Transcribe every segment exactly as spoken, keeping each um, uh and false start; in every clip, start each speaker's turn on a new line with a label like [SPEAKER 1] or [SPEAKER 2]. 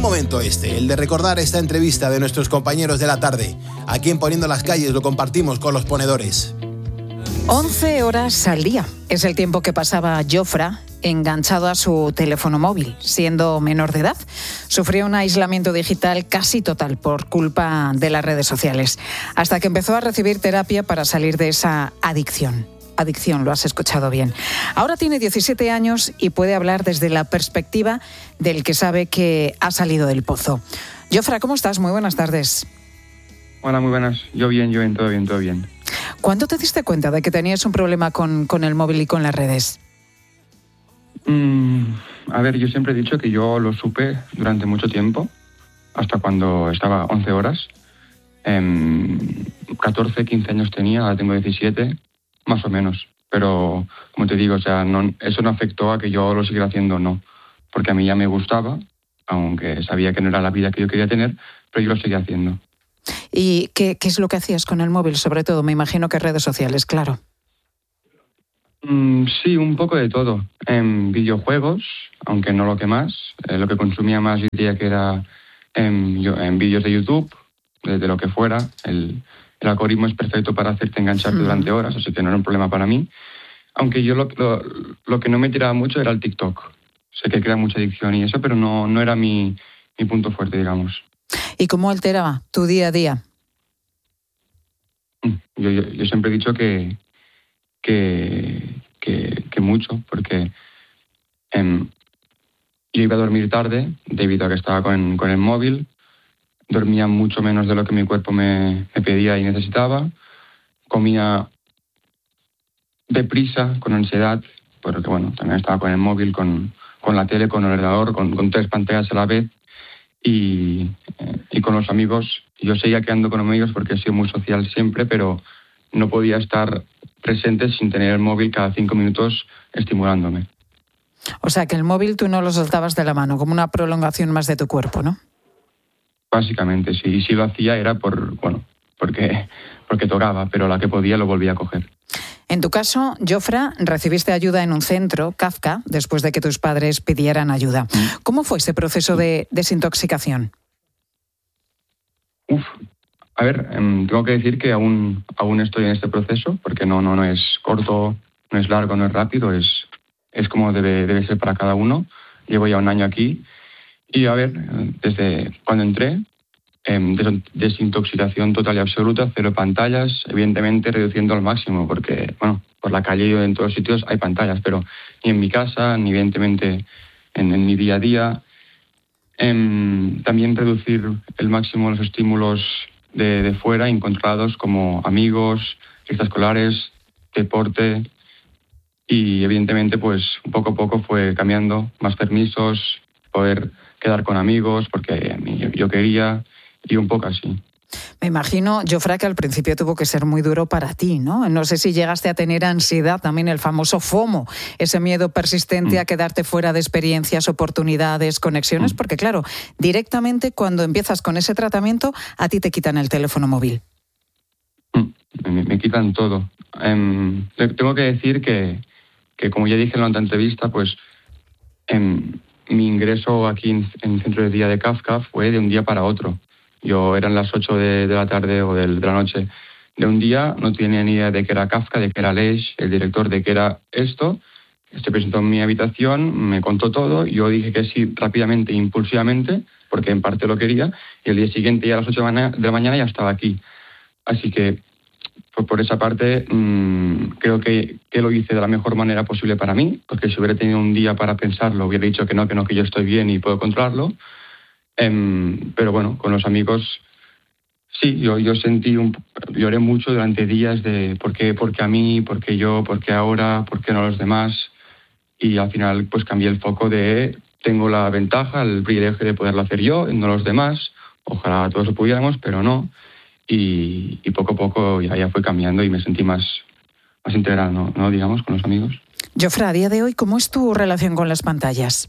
[SPEAKER 1] momento este, el de recordar esta entrevista de nuestros compañeros de la tarde. Aquí en Poniendo las Calles lo compartimos con los ponedores.
[SPEAKER 2] once horas al día es el tiempo que pasaba Jofra enganchado a su teléfono móvil. Siendo menor de edad, sufrió un aislamiento digital casi total por culpa de las redes sociales, hasta que empezó a recibir terapia para salir de esa adicción. Adicción, lo has escuchado bien. Ahora tiene diecisiete años y puede hablar desde la perspectiva del que sabe que ha salido del pozo. Jofra, ¿cómo estás? Muy buenas tardes.
[SPEAKER 3] Hola, muy buenas. Yo bien, yo bien, todo bien, todo bien.
[SPEAKER 2] ¿Cuándo te diste cuenta de que tenías un problema con, con el móvil y con las redes?
[SPEAKER 3] Mm, a ver, yo siempre he dicho que yo lo supe durante mucho tiempo, hasta cuando estaba once horas. Eh, catorce, quince años tenía, ahora tengo diecisiete, más o menos. Pero, como te digo, o sea, no, eso no afectó a que yo lo siguiera haciendo, no. Porque a mí ya me gustaba, aunque sabía que no era la vida que yo quería tener, pero yo lo seguía haciendo.
[SPEAKER 2] ¿Y qué, qué es lo que hacías con el móvil, sobre todo? Me imagino que redes sociales, claro.
[SPEAKER 3] Mm, sí, un poco de todo. En videojuegos, aunque no lo que más. Eh, lo que consumía más yo diría que era en, yo, en vídeos de YouTube, de, de lo que fuera. El, el algoritmo es perfecto para hacerte engancharte uh-huh. durante horas, así que no era un problema para mí. Aunque yo lo, lo, lo que no me tiraba mucho era el TikTok. Sé que crea mucha adicción y eso, pero no, no era mi, mi punto fuerte, digamos.
[SPEAKER 2] ¿Y cómo alteraba tu día a día?
[SPEAKER 3] Yo, yo, yo siempre he dicho que, que, que, que mucho, porque eh, yo iba a dormir tarde debido a que estaba con, con el móvil, dormía mucho menos de lo que mi cuerpo me, me pedía y necesitaba, comía deprisa, con ansiedad, porque bueno, también estaba con el móvil, con, con la tele, con el ordenador, con, con tres pantallas a la vez. Y, eh, y con los amigos, yo seguía quedando con amigos porque he sido muy social siempre, pero no podía estar presente sin tener el móvil cada cinco minutos estimulándome.
[SPEAKER 2] O sea, que el móvil tú no lo soltabas de la mano, como una prolongación más de tu cuerpo, ¿no?
[SPEAKER 3] Básicamente, sí. Y si lo hacía era por, bueno, porque, porque tocaba, pero la que podía lo volvía a coger.
[SPEAKER 2] En tu caso, Jofra, recibiste ayuda en un centro, Kafka, después de que tus padres pidieran ayuda. ¿Cómo fue ese proceso de desintoxicación?
[SPEAKER 3] Uf, a ver, eh, tengo que decir que aún, aún estoy en este proceso, porque no, no, no es corto, no es largo, no es rápido, es, es como debe, debe ser para cada uno. Llevo ya un año aquí y, a ver, desde cuando entré, eh, desintoxicación total y absoluta, cero pantallas, evidentemente reduciendo al máximo, porque, bueno, por la calle y en todos sitios hay pantallas, pero ni en mi casa, ni evidentemente en, en mi día a día. Eh, también reducir el máximo los estímulos de, de fuera, incontrolados, como amigos, extraescolares, deporte, y evidentemente pues poco a poco fue cambiando, más permisos, poder quedar con amigos, porque yo, yo quería, y un poco así.
[SPEAKER 2] Me imagino, Jofra, que al principio tuvo que ser muy duro para ti, ¿no? No sé si llegaste a tener ansiedad, también el famoso FOMO, ese miedo persistente mm. a quedarte fuera de experiencias, oportunidades, conexiones, mm. porque claro, directamente cuando empiezas con ese tratamiento, a ti te quitan el teléfono móvil.
[SPEAKER 3] Mm. Me, me quitan todo. Um, tengo que decir que, que, como ya dije en la otra entrevista, pues um, mi ingreso aquí en, en el centro de día de Kafka fue de un día para otro. Yo eran las ocho de, de la tarde o de, de la noche de un día, no tenía ni idea de qué era Kafka, de qué era Aleix, el director, de qué era esto. Se presentó en mi habitación, me contó todo, yo dije que sí rápidamente e impulsivamente, porque en parte lo quería, y el día siguiente ya a las ocho de la mañana ya estaba aquí. Así que pues por esa parte mmm, creo que, que lo hice de la mejor manera posible para mí, porque si hubiera tenido un día para pensarlo, hubiera dicho que no, que no, que yo estoy bien y puedo controlarlo. Um, pero bueno, con los amigos sí, yo, yo sentí, un, lloré mucho durante días de por qué, por qué a mí, por qué yo, por qué ahora, por qué no a los demás, y al final pues cambié el foco de tengo la ventaja, el privilegio de poderlo hacer yo, no los demás, ojalá todos lo pudiéramos, pero no, y, y poco a poco ya, ya fue cambiando y me sentí más, más integral, ¿no? ¿no? digamos, con los amigos.
[SPEAKER 2] Jofra, a día de hoy, ¿cómo es tu relación con las pantallas?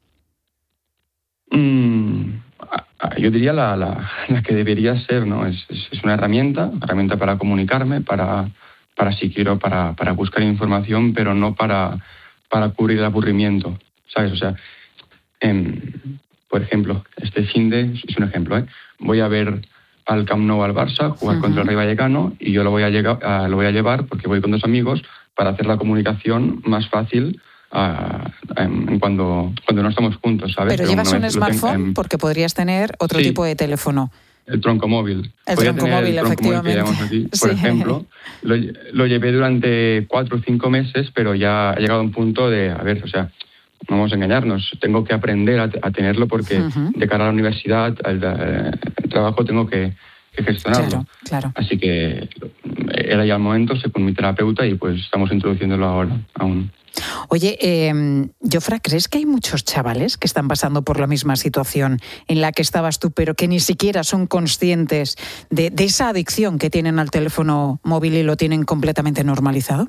[SPEAKER 3] Mm, yo diría la, la, la que debería ser, ¿no? Es, es, es una herramienta, herramienta para comunicarme, para, para si quiero, para, para buscar información, pero no para, para cubrir el aburrimiento, ¿sabes? O sea, eh, por ejemplo, este fin de, es un ejemplo, ¿eh? voy a ver al Camp Nou al Barça, jugar uh-huh. contra el Rayo Vallecano, y yo lo voy a, llegar, uh, lo voy a llevar porque voy con dos amigos para hacer la comunicación más fácil uh, en, cuando, cuando no estamos juntos, ¿sabes?
[SPEAKER 2] Pero, Pero llevas un smartphone tengo, um, porque podrías tener otro
[SPEAKER 3] sí,
[SPEAKER 2] tipo de teléfono.
[SPEAKER 3] El tronco móvil.
[SPEAKER 2] El
[SPEAKER 3] Podría
[SPEAKER 2] tronco móvil,
[SPEAKER 3] el tronco
[SPEAKER 2] efectivamente.
[SPEAKER 3] Móvil que aquí, por
[SPEAKER 2] sí.
[SPEAKER 3] ejemplo, lo, lo llevé durante cuatro o cinco meses, pero ya ha llegado a un punto de, a ver, o sea, no vamos a engañarnos, tengo que aprender a, a tenerlo porque uh-huh. de cara a la universidad, al, al trabajo, tengo que, que gestionarlo.
[SPEAKER 2] Claro, claro.
[SPEAKER 3] Así que era ya el momento, sé con mi terapeuta y pues estamos introduciéndolo ahora aún.
[SPEAKER 2] Oye, eh, Jofre, ¿crees que hay muchos chavales que están pasando por la misma situación en la que estabas tú, pero que ni siquiera son conscientes de, de esa adicción que tienen al teléfono móvil y lo tienen completamente normalizado?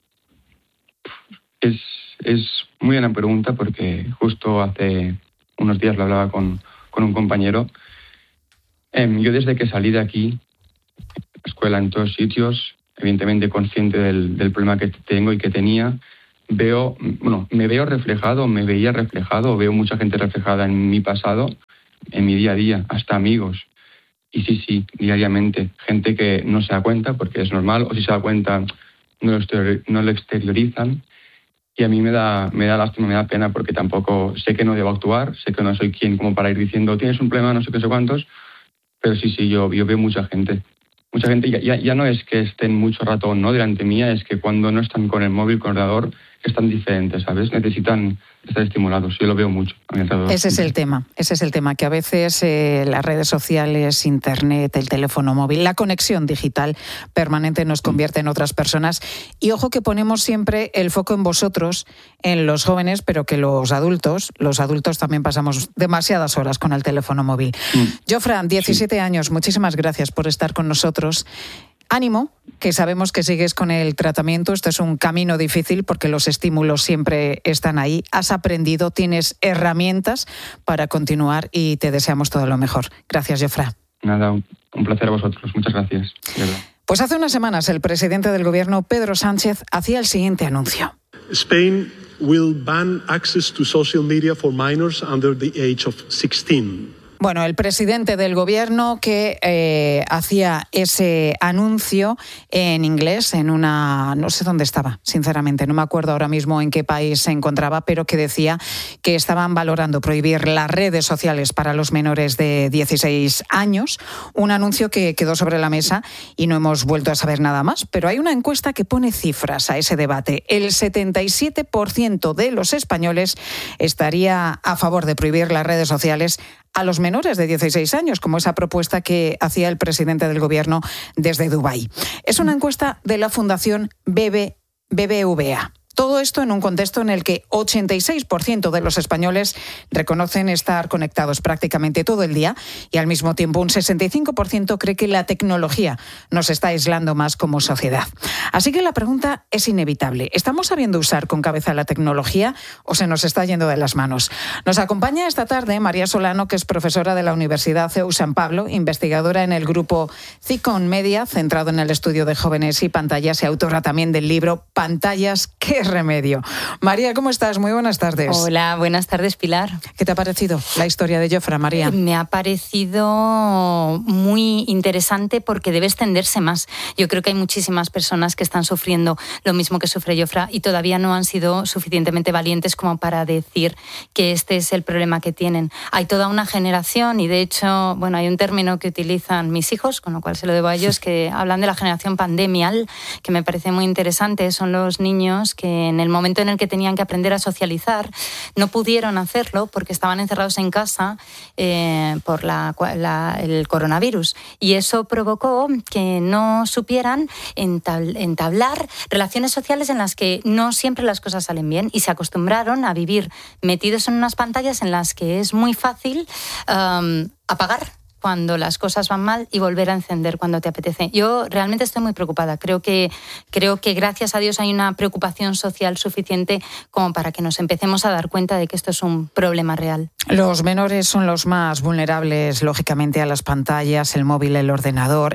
[SPEAKER 3] Es, es muy buena pregunta porque justo hace unos días lo hablaba con, con un compañero. Eh, yo desde que salí de aquí, escuela en todos sitios, evidentemente consciente del, del problema que tengo y que tenía, veo, bueno, me veo reflejado, me veía reflejado, veo mucha gente reflejada en mi pasado, en mi día a día, hasta amigos. Y sí, sí, diariamente, gente que no se da cuenta porque es normal, o si se da cuenta no lo, exterior, no lo exteriorizan. Y a mí me da, me da lástima, me da pena porque tampoco sé que no debo actuar, sé que no soy quien como para ir diciendo tienes un problema, no sé qué, sé cuántos, pero sí, sí, yo, yo veo mucha gente. Mucha gente, ya, ya, ya no es que estén mucho rato no delante mía, es que cuando no están con el móvil, con el ordenador, están diferentes, ¿sabes? Necesitan estar estimulados. Yo lo veo mucho a mi alrededor.
[SPEAKER 2] Ese es el tema, ese es el tema, que a veces eh, las redes sociales, internet, el teléfono móvil, la conexión digital permanente nos convierte en otras personas. Y ojo que ponemos siempre el foco en vosotros, en los jóvenes, pero que los adultos, los adultos también pasamos demasiadas horas con el teléfono móvil. Mm. Jofre, diecisiete sí. años, muchísimas gracias por estar con nosotros. Ánimo, que sabemos que sigues con el tratamiento. Esto es un camino difícil porque los estímulos siempre están ahí. Has aprendido, tienes herramientas para continuar y te deseamos todo lo mejor. Gracias, Jofre.
[SPEAKER 3] Nada, un placer a vosotros. Muchas gracias.
[SPEAKER 2] Pues hace unas semanas el presidente del gobierno, Pedro Sánchez, hacía el siguiente anuncio.
[SPEAKER 4] Spain will ban access to social media for minors under the age of sixteen.
[SPEAKER 2] Bueno, el presidente del gobierno que eh, hacía ese anuncio en inglés, en una... no sé dónde estaba, sinceramente, no me acuerdo ahora mismo en qué país se encontraba, pero que decía que estaban valorando prohibir las redes sociales para los menores de dieciséis años, un anuncio que quedó sobre la mesa y no hemos vuelto a saber nada más, pero hay una encuesta que pone cifras a ese debate. El setenta y siete por ciento de los españoles estaría a favor de prohibir las redes sociales a los menores de dieciséis años, como esa propuesta que hacía el presidente del gobierno desde Dubái. Es una encuesta de la Fundación B B V A. Todo esto en un contexto en el que ochenta y seis por ciento de los españoles reconocen estar conectados prácticamente todo el día y al mismo tiempo un sesenta y cinco por ciento cree que la tecnología nos está aislando más como sociedad. Así que la pregunta es inevitable. ¿Estamos sabiendo usar con cabeza la tecnología o se nos está yendo de las manos? Nos acompaña esta tarde María Solano, que es profesora de la Universidad C E U San Pablo, investigadora en el grupo Cicon Media, centrado en el estudio de jóvenes y pantallas, y autora también del libro Pantallas, ¿qué remedio? María, ¿cómo estás? Muy buenas tardes.
[SPEAKER 5] Hola, buenas tardes, Pilar.
[SPEAKER 2] ¿Qué te ha parecido la historia de Jofre, María?
[SPEAKER 5] Me ha parecido muy interesante porque debe extenderse más. Yo creo que hay muchísimas personas que están sufriendo lo mismo que sufre Jofre y todavía no han sido suficientemente valientes como para decir que este es el problema que tienen. Hay toda una generación y, de hecho, bueno, hay un término que utilizan mis hijos, con lo cual se lo debo a ellos, que hablan de la generación pandemial, que me parece muy interesante. Son los niños que en el momento en el que tenían que aprender a socializar no pudieron hacerlo porque estaban encerrados en casa eh, por la, la, el coronavirus, y eso provocó que no supieran entablar relaciones sociales en las que no siempre las cosas salen bien, y se acostumbraron a vivir metidos en unas pantallas en las que es muy fácil um, apagar cuando las cosas van mal y volver a encender cuando te apetece. Yo realmente estoy muy preocupada. Creo que, creo que gracias a Dios hay una preocupación social suficiente como para que nos empecemos a dar cuenta de que esto es un problema real.
[SPEAKER 2] Los menores son los más vulnerables, lógicamente, a las pantallas, el móvil, el ordenador. Eh,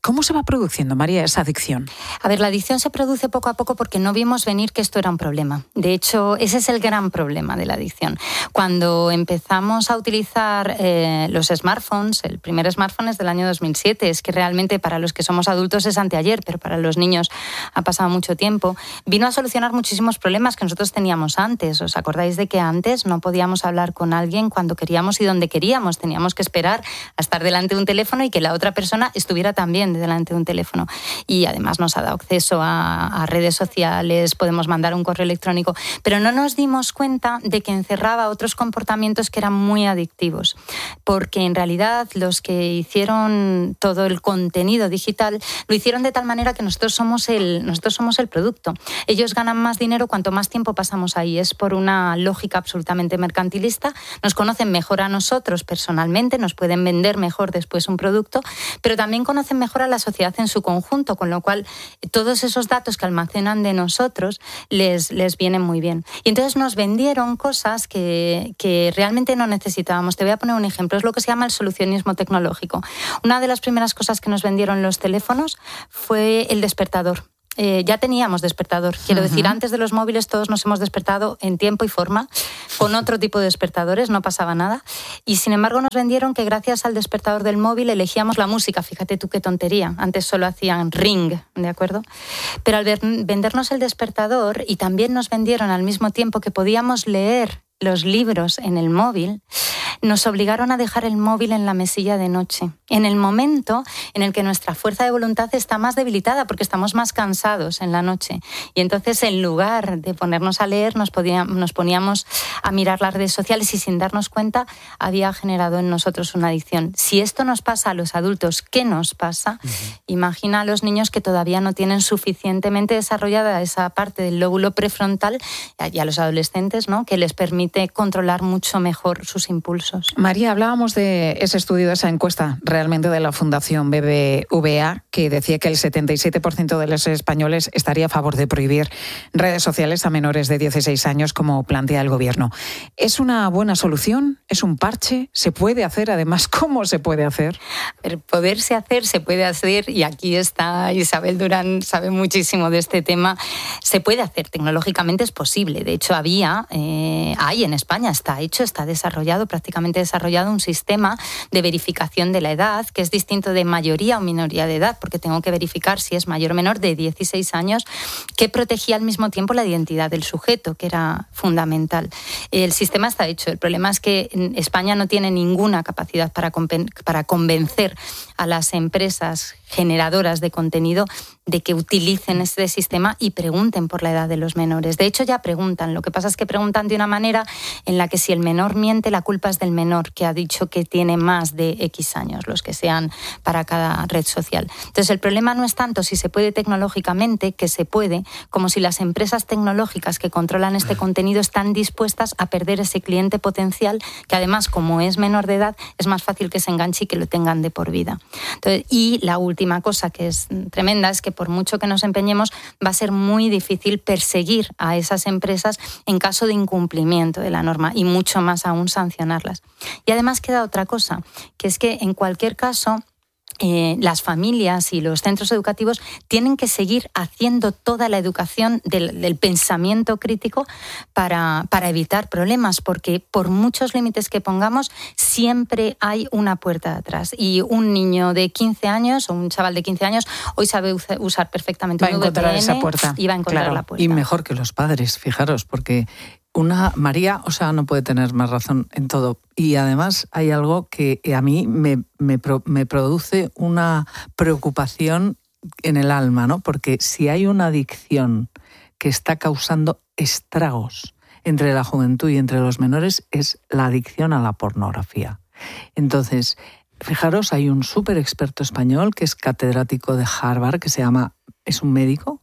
[SPEAKER 2] ¿Cómo se va produciendo, María, esa adicción?
[SPEAKER 5] A ver, la adicción se produce poco a poco porque no vimos venir que esto era un problema. De hecho, ese es el gran problema de la adicción. Cuando empezamos a utilizar eh, los smartphones, el primer smartphone es del año dos mil siete, es que realmente para los que somos adultos es anteayer, pero para los niños ha pasado mucho tiempo, vino a solucionar muchísimos problemas que nosotros teníamos antes. ¿Os acordáis de que antes no podíamos hablar con alguien cuando queríamos y donde queríamos? Teníamos que esperar a estar delante de un teléfono y que la otra persona estuviera también delante de un teléfono. Y además nos ha dado acceso a, a redes sociales, podemos mandar un correo electrónico, pero no nos dimos cuenta de que encerraba otros comportamientos que eran muy adictivos, porque en realidad los que hicieron todo el contenido digital lo hicieron de tal manera que nosotros somos el, nosotros somos el producto. Ellos ganan más dinero cuanto más tiempo pasamos ahí. Es por una lógica absolutamente mercantilista. Nos conocen mejor a nosotros personalmente, nos pueden vender mejor después un producto, pero también conocen mejor a la sociedad en su conjunto, con lo cual todos esos datos que almacenan de nosotros les, les vienen muy bien. Y entonces nos vendieron cosas que, que realmente no necesitábamos. Te voy a poner un ejemplo, es lo que se llama el solucionismo tecnológico. Una de las primeras cosas que nos vendieron los teléfonos fue el despertador. Eh, ya teníamos despertador. Quiero uh-huh. decir, antes de los móviles todos nos hemos despertado en tiempo y forma, con otro tipo de despertadores, no pasaba nada. Y sin embargo nos vendieron que gracias al despertador del móvil elegíamos la música. Fíjate tú qué tontería. Antes solo hacían ring, ¿de acuerdo? Pero al ver, vendernos el despertador, y también nos vendieron al mismo tiempo que podíamos leer los libros en el móvil, nos obligaron a dejar el móvil en la mesilla de noche, en el momento en el que nuestra fuerza de voluntad está más debilitada porque estamos más cansados en la noche. Y entonces, en lugar de ponernos a leer, nos, podía, nos poníamos a mirar las redes sociales y sin darnos cuenta había generado en nosotros una adicción. Si esto nos pasa a los adultos, ¿qué nos pasa? Uh-huh. Imagina a los niños que todavía no tienen suficientemente desarrollada esa parte del lóbulo prefrontal, y a los adolescentes, ¿no?, que les permite controlar mucho mejor sus impulsos.
[SPEAKER 2] María, hablábamos de ese estudio, de esa encuesta realmente de la Fundación B B V A, que decía que el setenta y siete por ciento de los españoles estaría a favor de prohibir redes sociales a menores de dieciséis años, como plantea el Gobierno. ¿Es una buena solución? ¿Es un parche? ¿Se puede hacer? Además, ¿cómo se puede hacer?
[SPEAKER 5] El poderse hacer, se puede hacer, y aquí está Isabel Durán, sabe muchísimo de este tema. Se puede hacer, tecnológicamente es posible. De hecho, había, eh, hay en España, está hecho, está desarrollado, prácticamente desarrollado un sistema de verificación de la edad, que es distinto de mayoría o minoría de edad, porque tengo que verificar si es mayor o menor de dieciséis años, que protegía al mismo tiempo la identidad del sujeto, que era fundamental. El sistema está hecho. El problema es que España no tiene ninguna capacidad para, para convencer a las empresas generadoras de contenido de que utilicen este sistema y pregunten por la edad de los menores. De hecho, ya preguntan. Lo que pasa es que preguntan de una manera en la que si el menor miente, la culpa es del menor, que ha dicho que tiene más de X años, los que sean para cada red social. Entonces, el problema no es tanto si se puede tecnológicamente, que se puede, como si las empresas tecnológicas que controlan este contenido están dispuestas a perder ese cliente potencial, que además, como es menor de edad, es más fácil que se enganche y que lo tengan de por vida. Entonces, y la última cosa que es tremenda es que por mucho que nos empeñemos, va a ser muy difícil perseguir a esas empresas en caso de incumplimiento de la norma, y mucho más aún sancionarlas. Y además queda otra cosa, que es que en cualquier caso Eh, las familias y los centros educativos tienen que seguir haciendo toda la educación del, del pensamiento crítico para, para evitar problemas, porque por muchos límites que pongamos, siempre hay una puerta de atrás. Y un niño de quince años o un chaval de quince años hoy sabe usar perfectamente
[SPEAKER 2] va un V P N, a encontrar esa puerta.
[SPEAKER 5] Y va a encontrar
[SPEAKER 2] claro.
[SPEAKER 5] la puerta.
[SPEAKER 6] Y mejor que los padres, fijaros, porque una María, o sea, no puede tener más razón en todo. Y además hay algo que a mí me, me, me produce una preocupación en el alma, ¿no? Porque si hay una adicción que está causando estragos entre la juventud y entre los menores, es la adicción a la pornografía. Entonces, fijaros, hay un súper experto español que es catedrático de Harvard, que se llama, es un médico,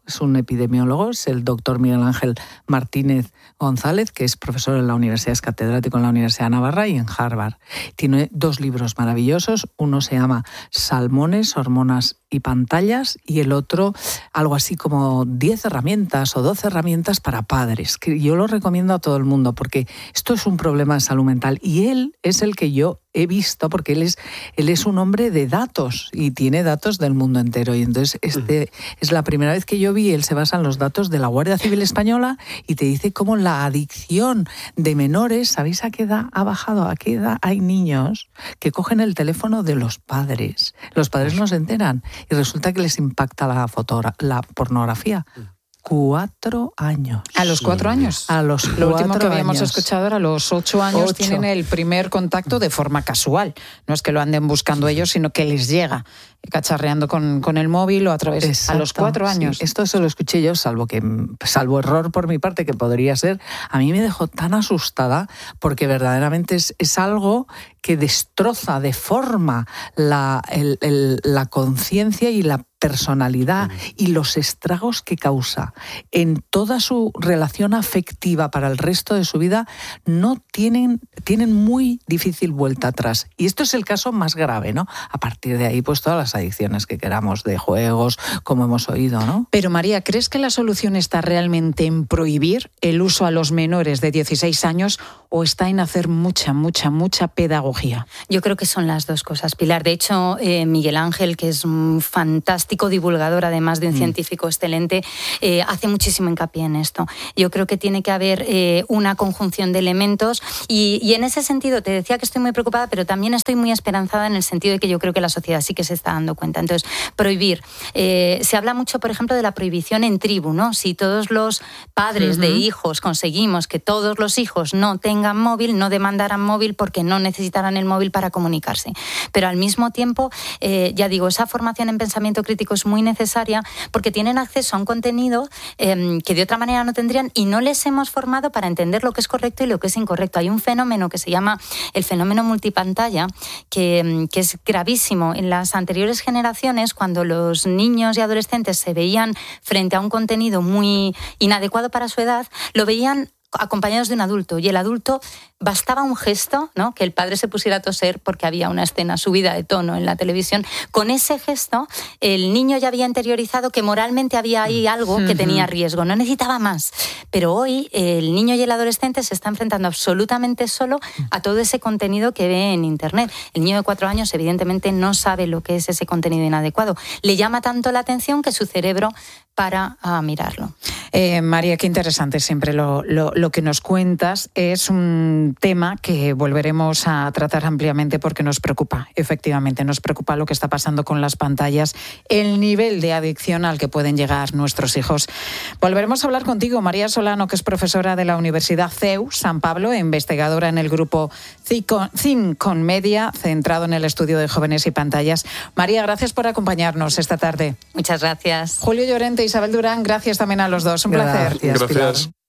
[SPEAKER 6] es un epidemiólogo, es el doctor Miguel Ángel Martínez González, que es profesor en la universidad, es catedrático en la Universidad de Navarra y en Harvard. Tiene dos libros maravillosos, uno se llama Salmones, hormonas y pantallas, y el otro algo así como diez herramientas o doce herramientas para padres, que yo lo recomiendo a todo el mundo porque esto es un problema de salud mental y él es el que yo he visto porque él es, él es un hombre de datos y tiene datos del mundo entero y entonces este es la primera vez que yo vi, él se basa en los datos de la Guardia Civil Española y te dice cómo la adicción de menores, ¿sabéis a qué edad ha bajado? ¿A qué edad hay niños que cogen el teléfono de los padres? Los padres no se enteran y resulta que les impacta la, fotogra- la pornografía. Cuatro años.
[SPEAKER 2] ¿A los cuatro años?
[SPEAKER 6] A los
[SPEAKER 2] Lo último
[SPEAKER 6] cuatro
[SPEAKER 2] que habíamos
[SPEAKER 6] años.
[SPEAKER 2] escuchado era a los ocho años
[SPEAKER 6] Ocho.
[SPEAKER 2] tienen el primer contacto de forma casual. No es que lo anden buscando ellos, sino que les llega cacharreando con, con el móvil o a través
[SPEAKER 6] Exacto,
[SPEAKER 2] a los cuatro años.
[SPEAKER 6] Sí, esto se lo escuché yo, salvo que salvo error por mi parte, que podría ser. A mí me dejó tan asustada porque verdaderamente es, es algo que destroza, deforma la, el, el, la conciencia y la personalidad y los estragos que causa en toda su relación afectiva para el resto de su vida no tienen, tienen muy difícil vuelta atrás. Y esto es el caso más grave, ¿no? A partir de ahí, pues todas las adicciones que queramos de juegos, como hemos oído, ¿no?
[SPEAKER 2] Pero María, ¿crees que la solución está realmente en prohibir el uso a los menores de dieciséis años o está en hacer mucha, mucha, mucha pedagogía?
[SPEAKER 5] Yo creo que son las dos cosas, Pilar. De hecho, eh, Miguel Ángel, que es un fantástico divulgador, además de un mm. científico excelente, eh, hace muchísimo hincapié en esto. Yo creo que tiene que haber eh, una conjunción de elementos y, y en ese sentido te decía que estoy muy preocupada, pero también estoy muy esperanzada en el sentido de que yo creo que la sociedad sí que se está dando cuenta. Entonces, prohibir. Eh, se habla mucho, por ejemplo, de la prohibición en tribu, ¿no? Si todos los padres uh-huh. de hijos conseguimos que todos los hijos no tengan móvil, no demandaran móvil porque no necesitaran el móvil para comunicarse. Pero al mismo tiempo, eh, ya digo, esa formación en pensamiento crítico es muy necesaria porque tienen acceso a un contenido eh, que de otra manera no tendrían y no les hemos formado para entender lo que es correcto y lo que es incorrecto. Hay un fenómeno que se llama el fenómeno multipantalla que, que es gravísimo. En las anteriores generaciones, cuando los niños y adolescentes se veían frente a un contenido muy inadecuado para su edad, lo veían acompañados de un adulto y el adulto bastaba un gesto, ¿no? Que el padre se pusiera a toser porque había una escena subida de tono en la televisión. Con ese gesto el niño ya había interiorizado que moralmente había ahí algo que tenía riesgo, no necesitaba más. Pero hoy el niño y el adolescente se está enfrentando absolutamente solo a todo ese contenido que ve en internet. El niño de cuatro años evidentemente no sabe lo que es ese contenido inadecuado. Le llama tanto la atención que su cerebro para a mirarlo.
[SPEAKER 2] Eh, María, qué interesante siempre lo, lo, lo que nos cuentas. Es un tema que volveremos a tratar ampliamente porque nos preocupa, efectivamente, nos preocupa lo que está pasando con las pantallas, el nivel de adicción al que pueden llegar nuestros hijos. Volveremos a hablar contigo, María Solano, que es profesora de la Universidad C E U San Pablo, investigadora en el grupo Think on Media, centrado en el estudio de jóvenes y pantallas. María, gracias por acompañarnos esta tarde.
[SPEAKER 5] Muchas gracias.
[SPEAKER 2] Julio Llorente, Isabel Durán, gracias también a los dos. Un
[SPEAKER 6] Gracias,
[SPEAKER 2] placer.
[SPEAKER 4] Gracias.